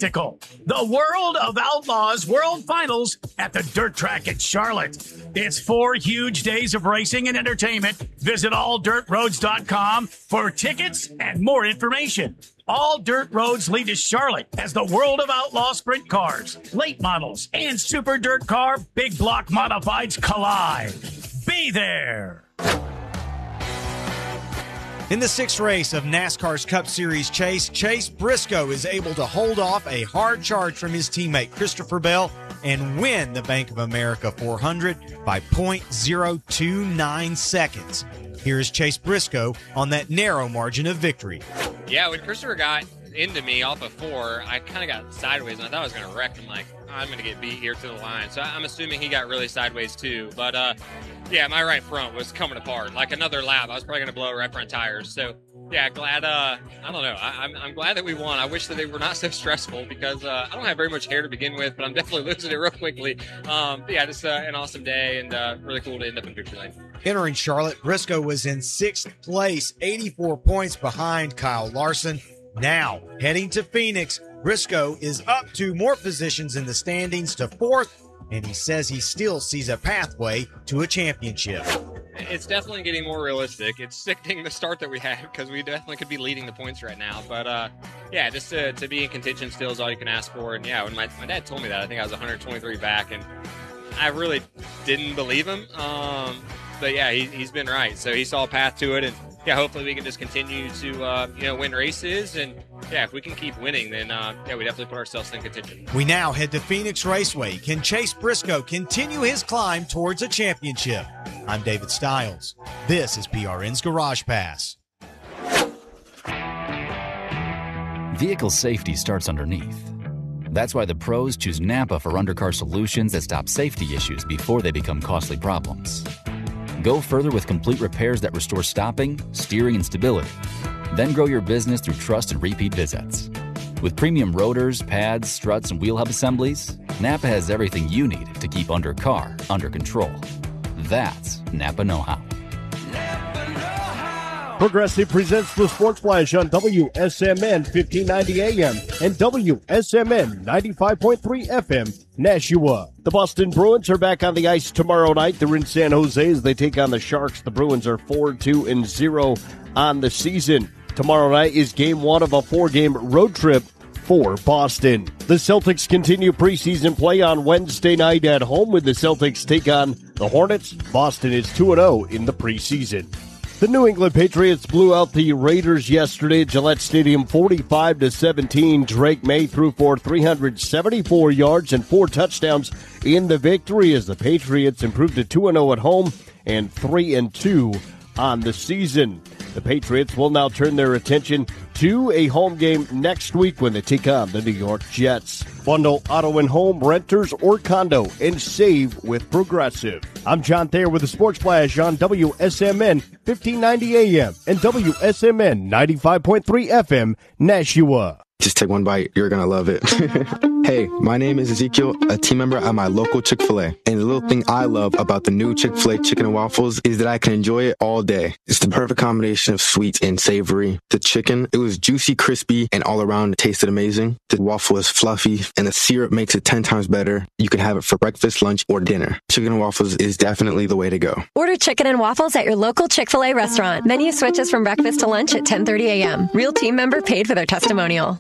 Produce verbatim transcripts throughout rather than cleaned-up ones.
spectacle. The World of Outlaws World Finals at the Dirt Track at Charlotte. It's four huge days of racing and entertainment. Visit all dirt roads dot com for tickets and more information. All dirt roads lead to Charlotte as the World of Outlaw sprint cars, late models, and super dirt car big block modifieds collide. Be there. In the sixth race of NASCAR's Cup Series chase, Chase Briscoe is able to hold off a hard charge from his teammate Christopher Bell and win the Bank of America four hundred by point zero two nine seconds. Here is Chase Briscoe on that narrow margin of victory. Yeah, when Christopher got into me off of four, I kind of got sideways, and I thought I was going to wreck. I'm like, oh, I'm going to get beat here to the line. So I'm assuming he got really sideways too. But, uh, yeah, my right front was coming apart. Like another lap, I was probably going to blow right front tires. So, yeah, glad, uh, I don't know. I, I'm, I'm glad that we won. I wish that they were not so stressful because uh, I don't have very much hair to begin with, but I'm definitely losing it real quickly. Um, but yeah, just uh, an awesome day and uh, really cool to end up in victory lane. Entering Charlotte, Briscoe was in sixth place, eighty-four points behind Kyle Larson. Now, heading to Phoenix, Briscoe is up two more positions in the standings to fourth, and he says he still sees a pathway to a championship. It's definitely getting more realistic. It's sickening the start that we had because we definitely could be leading the points right now. But, uh, yeah, just to, to be in contention still is all you can ask for. And, yeah, when my, my dad told me that, I think I was one hundred twenty-three back, and I really didn't believe him. Um, but, yeah, he, he's been right. So he saw a path to it, and, yeah, hopefully we can just continue to, uh, you know, win races. And, yeah, if we can keep winning, then, uh, yeah, we definitely put ourselves in contention. We now head to Phoenix Raceway. Can Chase Briscoe continue his climb towards a championship? I'm David Stiles. This is P R N's Garage Pass. Vehicle safety starts underneath. That's why the pros choose Napa for undercar solutions that stop safety issues before they become costly problems. Go further with complete repairs that restore stopping, steering, and stability. Then grow your business through trust and repeat visits. With premium rotors, pads, struts, and wheel hub assemblies, Napa has everything you need to keep undercar under control. That's Napa know-how. Progressive presents the Sports Flash on W S M N fifteen ninety A M and W S M N ninety-five point three F M, Nashua. The Boston Bruins are back on the ice tomorrow night. They're in San Jose as they take on the Sharks. The Bruins are four two and zero on the season. Tomorrow night is game one of a four-game road trip for Boston. The Celtics continue preseason play on Wednesday night at home when the Celtics take on the Hornets. Boston is two and oh in the preseason. The New England Patriots blew out the Raiders yesterday at Gillette Stadium forty-five to seventeen. Drake May threw for three hundred seventy-four yards and four touchdowns in the victory as the Patriots improved to two and oh at home and three and two on the season. The Patriots will now turn their attention to a home game next week when they take on the New York Jets. Bundle auto and home, renters, or condo, and save with Progressive. I'm John Thayer with the Sports Flash on W S M N fifteen ninety A M and W S M N ninety-five point three F M, Nashua. Just take one bite. You're going to love it. Hey, my name is Ezekiel, a team member at my local Chick-fil-A. And the little thing I love about the new Chick-fil-A chicken and waffles is that I can enjoy it all day. It's the perfect combination of sweet and savory. The chicken, it was juicy, crispy, and all around it tasted amazing. The waffle is fluffy, and the syrup makes it ten times better. You can have it for breakfast, lunch, or dinner. Chicken and waffles is definitely the way to go. Order chicken and waffles at your local Chick-fil-A restaurant. Menu switches from breakfast to lunch at ten thirty a m Real team member paid for their testimonial.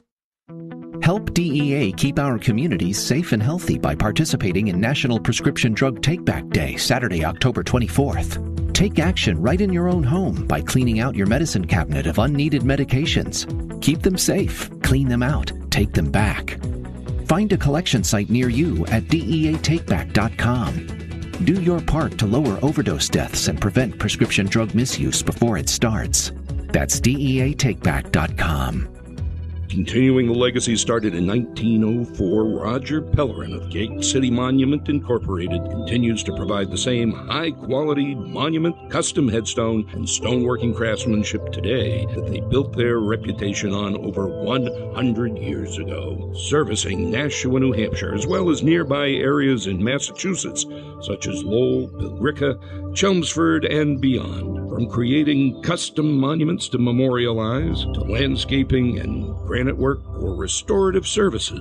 Help D E A keep our communities safe and healthy by participating in National Prescription Drug Take-Back Day, Saturday, October twenty-fourth. Take action right in your own home by cleaning out your medicine cabinet of unneeded medications. Keep them safe, clean them out, take them back. Find a collection site near you at D E A take back dot com. Do your part to lower overdose deaths and prevent prescription drug misuse before it starts. That's D E A take back dot com. Continuing the legacy started in nineteen oh four, Roger Pellerin of Gate City Monument Incorporated continues to provide the same high-quality monument, custom headstone, and stoneworking craftsmanship today that they built their reputation on over one hundred years ago, servicing Nashua, New Hampshire, as well as nearby areas in Massachusetts, such as Lowell, Billerica, Chelmsford, and beyond. From creating custom monuments to memorialize, to landscaping and granite work or restorative services,